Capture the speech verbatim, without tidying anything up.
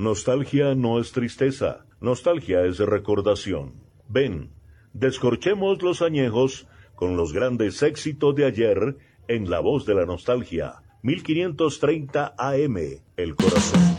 Nostalgia no es tristeza, nostalgia es recordación. Ven, descorchemos los añejos con los grandes éxitos de ayer en La Voz de la Nostalgia, mil quinientos treinta A M, el corazón de